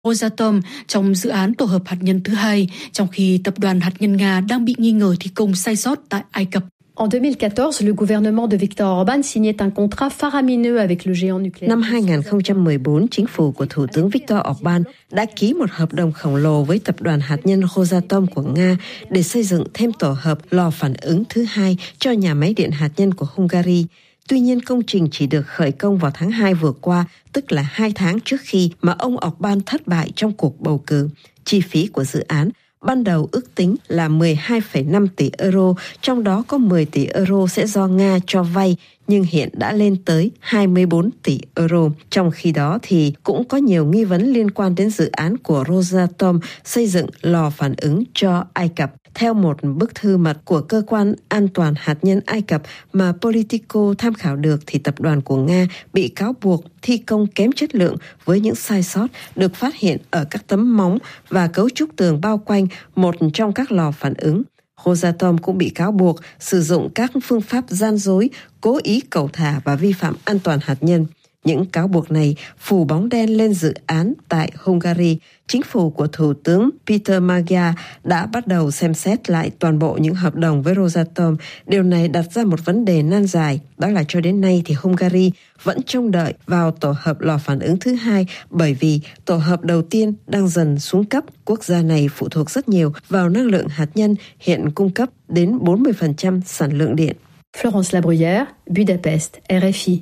Rosatom trong dự án tổ hợp hạt nhân thứ hai, trong khi tập đoàn hạt nhân Nga đang bị nghi ngờ thi công sai sót tại Ai Cập. En 2014, le gouvernement de Viktor Orbán signait un contrat faramineux avec le géant nucléaire. Năm 2014, chính phủ của Thủ tướng Viktor Orbán đã ký một hợp đồng khổng lồ với tập đoàn hạt nhân Rosatom của Nga để xây dựng thêm tổ hợp lò phản ứng thứ hai cho nhà máy điện hạt nhân của Hungary. Tuy nhiên, công trình chỉ được khởi công vào tháng 2 vừa qua, tức là 2 tháng trước khi mà ông Orbán thất bại trong cuộc bầu cử. Chi phí của dự án ban đầu ước tính là 12,5 tỷ euro, trong đó có 10 tỷ euro sẽ do Nga cho vay, nhưng hiện đã lên tới 24 tỷ euro. Trong khi đó thì cũng có nhiều nghi vấn liên quan đến dự án của Rosatom xây dựng lò phản ứng cho Ai Cập. Theo một bức thư mật của cơ quan an toàn hạt nhân Ai Cập mà Politico tham khảo được thì tập đoàn của Nga bị cáo buộc thi công kém chất lượng với những sai sót được phát hiện ở các tấm móng và cấu trúc tường bao quanh một trong các lò phản ứng. Rosatom cũng bị cáo buộc sử dụng các phương pháp gian dối, cố ý cẩu thả và vi phạm an toàn hạt nhân. Những cáo buộc này phủ bóng đen lên dự án tại Hungary. Chính phủ của Thủ tướng Peter Magyar đã bắt đầu xem xét lại toàn bộ những hợp đồng với Rosatom. Điều này đặt ra một vấn đề nan giải, đó là cho đến nay thì Hungary vẫn trông đợi vào tổ hợp lò phản ứng thứ hai bởi vì tổ hợp đầu tiên đang dần xuống cấp. Quốc gia này phụ thuộc rất nhiều vào năng lượng hạt nhân, hiện cung cấp đến 40% sản lượng điện. Florence Labruyère, Budapest, RFI.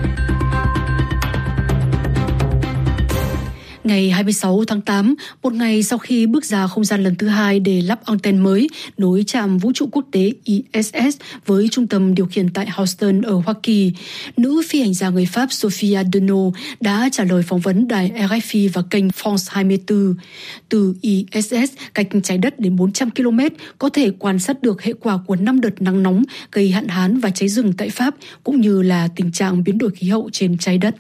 Ngày 26 tháng 8, một ngày sau khi bước ra không gian lần thứ hai để lắp anten mới nối trạm vũ trụ quốc tế ISS với trung tâm điều khiển tại Houston ở Hoa Kỳ, nữ phi hành gia người Pháp Sophia Deneau đã trả lời phỏng vấn đài RFI và kênh France 24. Từ ISS, cách trái đất đến 400 km, có thể quan sát được hệ quả của 5 đợt nắng nóng gây hạn hán và cháy rừng tại Pháp, cũng như là tình trạng biến đổi khí hậu trên trái đất.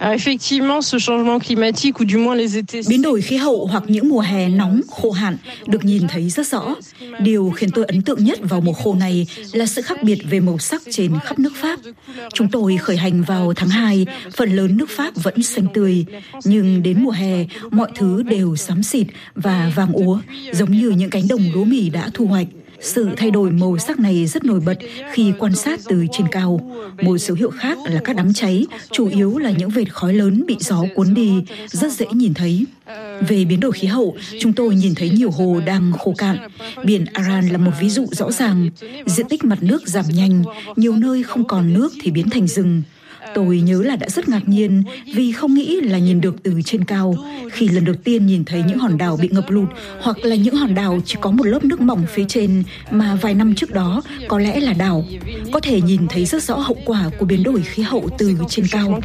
Biến đổi khí hậu hoặc những mùa hè nóng, khô hạn được nhìn thấy rất rõ. Điều khiến tôi ấn tượng nhất vào mùa khô này là sự khác biệt về màu sắc trên khắp nước Pháp. Chúng tôi khởi hành vào tháng 2, phần lớn nước Pháp vẫn xanh tươi, nhưng đến mùa hè, mọi thứ đều xám xịt và vàng úa, giống như những cánh đồng lúa mì đã thu hoạch. Sự thay đổi màu sắc này rất nổi bật khi quan sát từ trên cao. Một dấu hiệu khác là các đám cháy, chủ yếu là những vệt khói lớn bị gió cuốn đi, rất dễ nhìn thấy. Về biến đổi khí hậu, chúng tôi nhìn thấy nhiều hồ đang khô cạn. Biển Aran là một ví dụ rõ ràng. Diện tích mặt nước giảm nhanh, nhiều nơi không còn nước thì biến thành rừng. Tôi nhớ là đã rất ngạc nhiên vì không nghĩ là nhìn được từ trên cao. Khi lần đầu tiên nhìn thấy những hòn đảo bị ngập lụt hoặc là những hòn đảo chỉ có một lớp nước mỏng phía trên mà vài năm trước đó có lẽ là đảo. Có thể nhìn thấy rất rõ hậu quả của biến đổi khí hậu từ trên cao.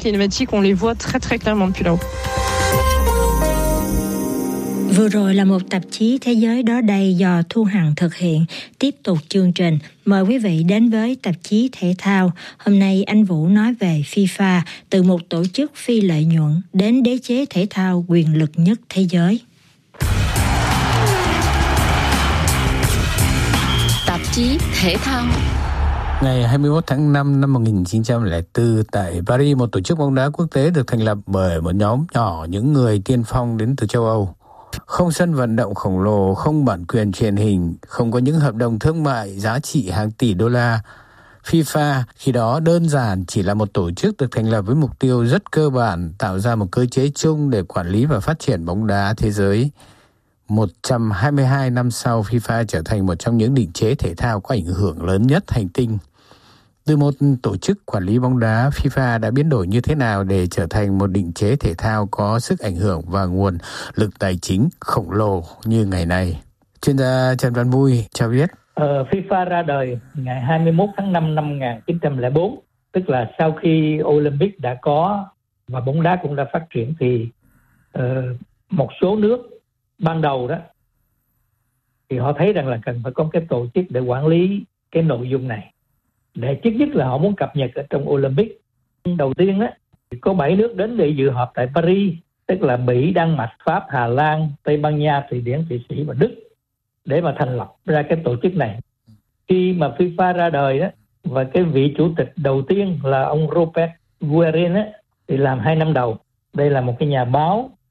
Vừa rồi là một tạp chí Thế giới đó đây do Thu Hằng thực hiện. Tiếp tục chương trình, mời quý vị đến với tạp chí thể thao. Hôm nay anh Vũ nói về FIFA, từ một tổ chức phi lợi nhuận đến đế chế thể thao quyền lực nhất thế giới. Tạp chí thể thao. Ngày 21 tháng 5 năm 1904, tại Paris, một tổ chức bóng đá quốc tế được thành lập bởi một nhóm nhỏ những người tiên phong đến từ châu Âu. Không sân vận động khổng lồ, không bản quyền truyền hình, không có những hợp đồng thương mại giá trị hàng tỷ đô la. FIFA khi đó đơn giản chỉ là một tổ chức được thành lập với mục tiêu rất cơ bản, tạo ra một cơ chế chung để quản lý và phát triển bóng đá thế giới. 122 năm sau, FIFA trở thành một trong những định chế thể thao có ảnh hưởng lớn nhất hành tinh. Từ một tổ chức quản lý bóng đá, FIFA đã biến đổi như thế nào để trở thành một định chế thể thao có sức ảnh hưởng và nguồn lực tài chính khổng lồ như ngày nay? Chuyên gia Trần Văn Mui cho biết. FIFA ra đời ngày 21 tháng 5 năm 1904, tức là sau khi Olympic đã có và bóng đá cũng đã phát triển thì một số nước ban đầu đó thì họ thấy rằng là cần phải có cái tổ chức để quản lý cái nội dung này. Để trước nhất là họ muốn cập nhật ở trong Olympic. Đầu tiên á, có 7 nước đến để dự họp tại Paris, tức là Mỹ, Đan Mạch, Pháp, Hà Lan, Tây Ban Nha, Thụy Điển, Thụy Sĩ và Đức, để mà thành lập ra cái tổ chức này. Khi mà FIFA ra đời đó, và cái vị chủ tịch đầu tiên là ông Robert Guerin á, thì làm 2 năm đầu. Đây là một cái nhà báo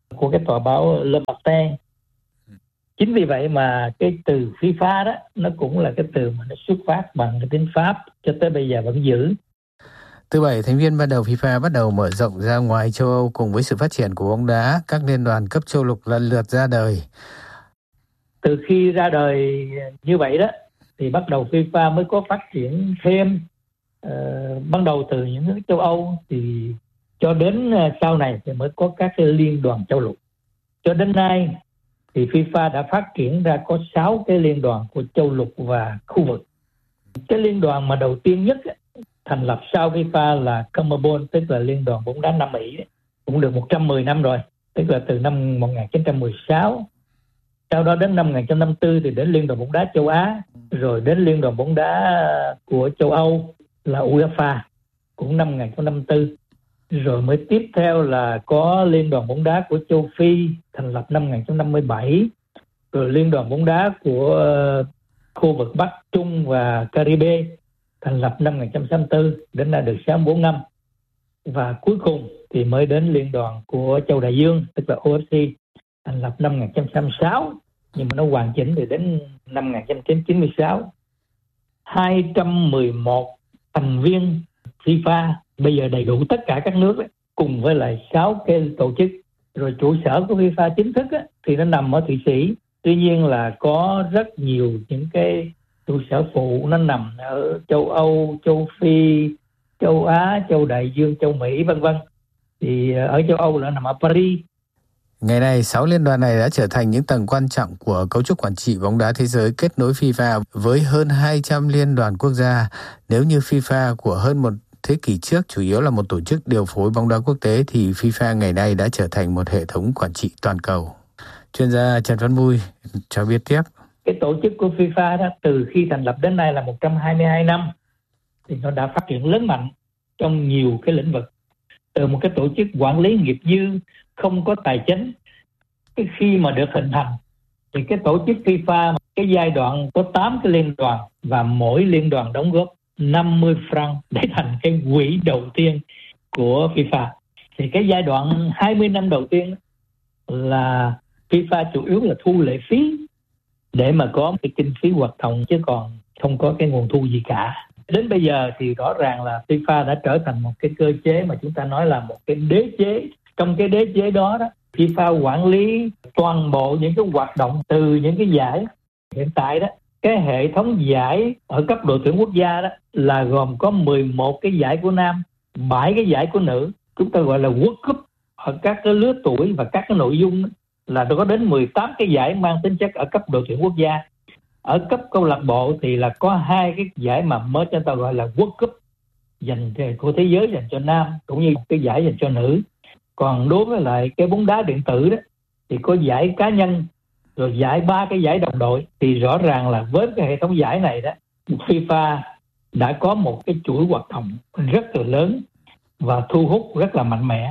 của cái tòa báo Le Matin. Chính vì vậy mà cái từ FIFA đó nó cũng là cái từ mà nó xuất phát bằng cái tiếng Pháp cho tới bây giờ vẫn giữ. Từ 7 thành viên ban đầu, FIFA bắt đầu mở rộng ra ngoài châu Âu. Cùng với sự phát triển của bóng đá, các liên đoàn cấp châu lục lần lượt ra đời. Từ khi ra đời như vậy đó thì bắt đầu FIFA mới có phát triển thêm. Ban đầu từ những nước châu Âu thì cho đến sau này thì mới có các cái liên đoàn châu lục. Cho đến nay thì FIFA đã phát triển ra có 6 cái liên đoàn của châu lục và khu vực. Cái liên đoàn mà đầu tiên nhất thành lập sau FIFA là CONMEBOL, tức là Liên đoàn bóng đá Nam Mỹ, cũng được 110 năm rồi, tức là từ năm 1916. Sau đó đến năm 1954 thì đến Liên đoàn bóng đá châu Á, rồi đến Liên đoàn bóng đá của châu Âu là UEFA, cũng năm 1954. Rồi mới tiếp theo là có Liên đoàn bóng đá của châu Phi thành lập năm 1957, rồi Liên đoàn bóng đá của khu vực Bắc Trung và Caribe thành lập năm 1964, đến nay được 64 năm. Và cuối cùng thì mới đến Liên đoàn của châu Đại Dương, tức là OFC, thành lập năm 1966, nhưng mà nó hoàn chỉnh thì đến năm 1996. 211 thành viên FIFA bây giờ đầy đủ tất cả các nước ấy, cùng với lại 6 cái tổ chức. Rồi trụ sở của FIFA chính thức ấy, thì nó nằm ở Thụy Sĩ. Tuy nhiên là có rất nhiều những cái trụ sở phụ nó nằm ở châu Âu, châu Phi, châu Á, châu Đại Dương, châu Mỹ vân vân. Thì ở châu Âu là nằm ở Paris. Ngày nay, 6 liên đoàn này đã trở thành những tầng quan trọng của cấu trúc quản trị bóng đá thế giới, kết nối FIFA với hơn 200 liên đoàn quốc gia. Nếu như FIFA của hơn một thế kỷ trước chủ yếu là một tổ chức điều phối bóng đá quốc tế, thì FIFA ngày nay đã trở thành một hệ thống quản trị toàn cầu. Chuyên gia Trần Văn Vui cho biết tiếp. Cái tổ chức của FIFA đó từ khi thành lập đến nay là 122 năm thì nó đã phát triển lớn mạnh trong nhiều cái lĩnh vực. Từ một cái tổ chức quản lý nghiệp dư không có tài chính, cái khi mà được hình thành thì cái tổ chức FIFA cái giai đoạn có 8 cái liên đoàn và mỗi liên đoàn đóng góp 50 franc để thành cái quỹ đầu tiên của FIFA. Thì cái giai đoạn 20 năm đầu tiên là FIFA chủ yếu là thu lệ phí để mà có cái kinh phí hoạt động, chứ còn không có cái nguồn thu gì cả. Đến bây giờ thì rõ ràng là FIFA đã trở thành một cái cơ chế mà chúng ta nói là một cái đế chế. Trong cái đế chế đó, FIFA quản lý toàn bộ những cái hoạt động từ những cái giải. Hiện tại đó, cái hệ thống giải ở cấp đội tuyển quốc gia đó là gồm có 11 cái giải của nam, 7 cái giải của nữ. Chúng ta gọi là World Cup ở các cái lứa tuổi và các cái nội dung là có đến 18 cái giải mang tính chất ở cấp đội tuyển quốc gia. Ở cấp câu lạc bộ thì là có 2 cái giải mà mới chúng ta gọi là World Cup dành của thế giới dành cho nam, cũng như cái giải dành cho nữ. Còn đối với lại cái bóng đá điện tử đó thì có giải cá nhân, rồi giải 3 cái giải đồng đội. Thì rõ ràng là với cái hệ thống giải này đó, FIFA đã có một cái chuỗi hoạt động rất là lớn và thu hút rất là mạnh mẽ.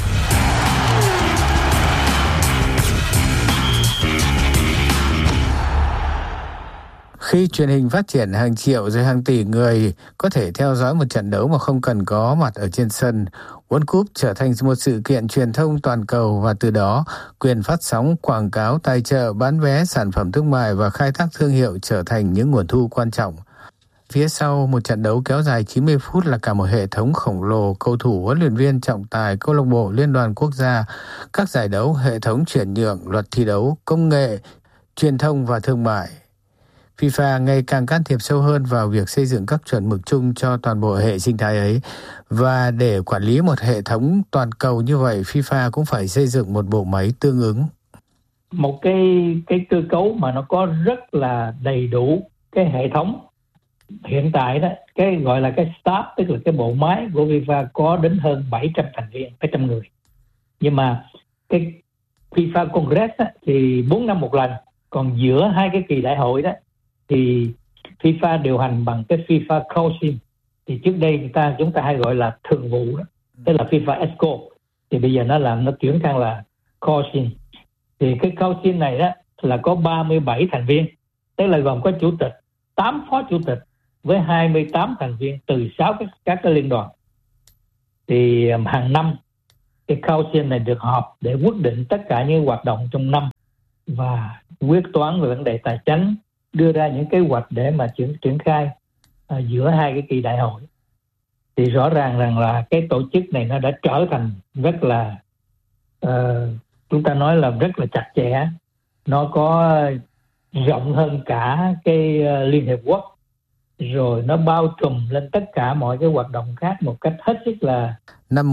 Khi truyền hình phát triển, hàng triệu rồi hàng tỷ người có thể theo dõi một trận đấu mà không cần có mặt ở trên sân. World Cup trở thành một sự kiện truyền thông toàn cầu và từ đó quyền phát sóng, quảng cáo, tài trợ, bán vé, sản phẩm thương mại và khai thác thương hiệu trở thành những nguồn thu quan trọng. Phía sau một trận đấu kéo dài 90 phút là cả một hệ thống khổng lồ, cầu thủ, huấn luyện viên, trọng tài, câu lạc bộ, liên đoàn quốc gia, các giải đấu, hệ thống chuyển nhượng, luật thi đấu, công nghệ, truyền thông và thương mại. FIFA ngày càng can thiệp sâu hơn vào việc xây dựng các chuẩn mực chung cho toàn bộ hệ sinh thái ấy. Và để quản lý một hệ thống toàn cầu như vậy, FIFA cũng phải xây dựng một bộ máy tương ứng. Một cái cơ cấu mà nó có rất là đầy đủ cái hệ thống. Hiện tại đó, cái gọi là cái staff, tức là cái bộ máy của FIFA có đến hơn 700 thành viên, 700 người. Nhưng mà cái FIFA Congress á, thì 4 năm một lần. Còn giữa hai cái kỳ đại hội đó thì FIFA điều hành bằng cái FIFA Council. Thì trước đây chúng ta hay gọi là thường vụ đó, tức là FIFA ESCO. Thì bây giờ nó chuyển sang là Council. Thì cái Council này đó là có 37 thành viên, tức là gồm có chủ tịch, 8 phó chủ tịch với 28 thành viên từ 6 các cái liên đoàn. Thì hàng năm cái council này được họp để quyết định tất cả những hoạt động trong năm và quyết toán về vấn đề tài chính, đưa ra những kế hoạch để mà triển khai giữa hai cái kỳ đại hội. Thì rõ ràng rằng là cái tổ chức này nó đã trở thành rất là chúng ta nói là rất là chặt chẽ, nó có rộng hơn cả cái Liên Hiệp Quốc, rồi nó bao trùm lên tất cả mọi cái hoạt động khác một cách hết sức là... Năm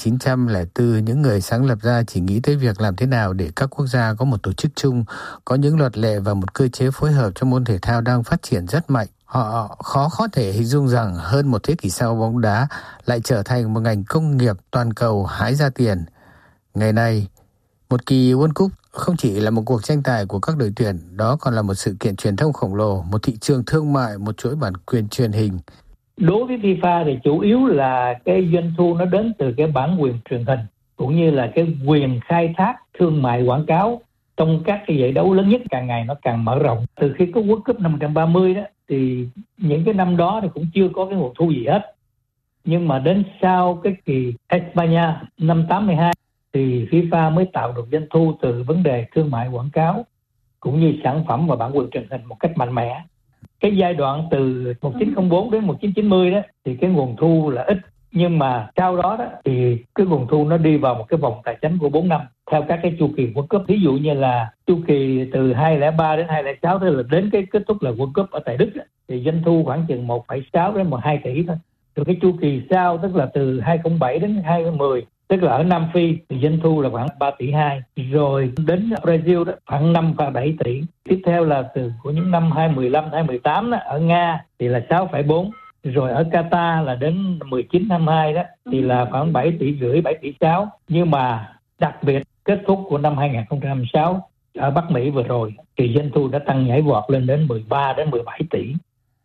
1904, những người sáng lập ra chỉ nghĩ tới việc làm thế nào để các quốc gia có một tổ chức chung, có những luật lệ và một cơ chế phối hợp trong môn thể thao đang phát triển rất mạnh. Họ khó thể hình dung rằng hơn một thế kỷ sau, bóng đá lại trở thành một ngành công nghiệp toàn cầu hái ra tiền. Ngày nay, một kỳ World Cup không chỉ là một cuộc tranh tài của các đội tuyển, đó còn là một sự kiện truyền thông khổng lồ, một thị trường thương mại, một chuỗi bản quyền truyền hình. Đối với FIFA thì chủ yếu là cái doanh thu nó đến từ cái bản quyền truyền hình, cũng như là cái quyền khai thác thương mại quảng cáo trong các cái giải đấu lớn nhất, càng ngày nó càng mở rộng. Từ khi có World Cup năm 1930 đó, thì những cái năm đó thì cũng chưa có cái nguồn thu gì hết. Nhưng mà đến sau cái kỳ España năm 82 thì FIFA mới tạo được doanh thu từ vấn đề thương mại quảng cáo cũng như sản phẩm và bản quyền truyền hình một cách mạnh mẽ. Cái giai đoạn từ 1904 đến 1990 đó thì cái nguồn thu là ít, nhưng mà sau đó thì cái nguồn thu nó đi vào một cái vòng tài chính của 4 năm theo các cái chu kỳ World Cup. Ví dụ như là chu kỳ từ 2003 đến 2006 tức là đến cái kết thúc là World Cup ở tại Đức đó, thì doanh thu khoảng chừng 1,6 đến 12 tỷ thôi. Rồi cái chu kỳ sau tức là từ 2007 đến 2010, tức là ở Nam Phi thì doanh thu là khoảng 3 tỷ 2. Rồi đến Brazil đó khoảng 5,7 tỷ. Tiếp theo là từ của những năm 2015, 2018 đó, ở Nga thì là 6,4. Rồi ở Qatar là đến 19-22 đó thì là khoảng 7 tỷ rưỡi, 7 tỷ 6. Nhưng mà đặc biệt kết thúc của năm 2026 ở Bắc Mỹ vừa rồi thì doanh thu đã tăng nhảy vọt lên đến 13 đến 17 tỷ.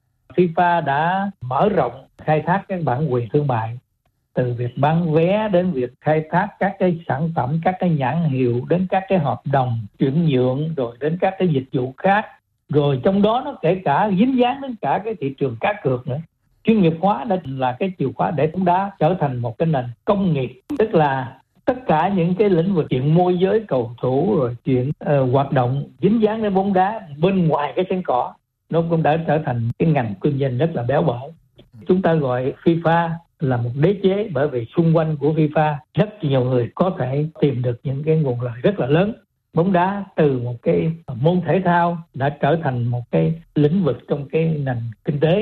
FIFA đã mở rộng khai thác các bản quyền thương mại, từ việc bán vé đến việc khai thác các cái sản phẩm, các cái nhãn hiệu, đến các cái hợp đồng chuyển nhượng, rồi đến các cái dịch vụ khác. Rồi trong đó nó kể cả dính dáng đến cả cái thị trường cá cược nữa. Chuyên nghiệp hóa đã là cái chìa khóa để bóng đá trở thành một cái nền công nghiệp, tức là tất cả những cái lĩnh vực chuyện môi giới cầu thủ, rồi chuyện hoạt động dính dáng đến bóng đá bên ngoài cái sân cỏ, nó cũng đã trở thành cái ngành kinh doanh rất là béo bở. Chúng ta gọi FIFA là một đế chế, bởi vì xung quanh của FIFA rất nhiều người có thể tìm được những cái nguồn lợi rất là lớn. Bóng đá từ một cái môn thể thao đã trở thành một cái lĩnh vực trong cái nền kinh tế,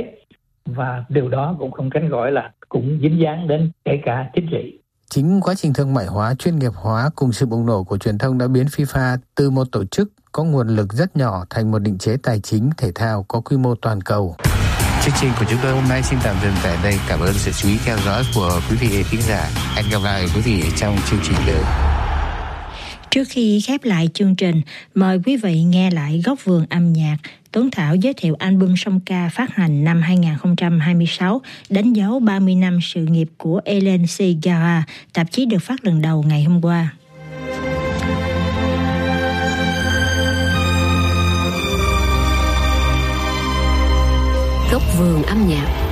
và điều đó cũng không tránh khỏi là cũng dính dáng đến kể cả chính trị. Chính quá trình thương mại hóa, chuyên nghiệp hóa cùng sự bùng nổ của truyền thông đã biến FIFA từ một tổ chức có nguồn lực rất nhỏ thành một định chế tài chính thể thao có quy mô toàn cầu. Chương trình của chúng tôi hôm nay xin tạm dừng tại đây. Cảm ơn sự chú ý theo dõi của quý vị khán giả. Hẹn gặp lại quý vị trong chương trình tới. Trước khi khép lại chương trình, mời quý vị nghe lại Góc vườn âm nhạc. Tuấn Thảo giới thiệu album song ca phát hành năm 2026, đánh dấu 30 năm sự nghiệp của Hélène Ségara, tạp chí được phát lần đầu ngày hôm qua. Góc vườn âm nhạc.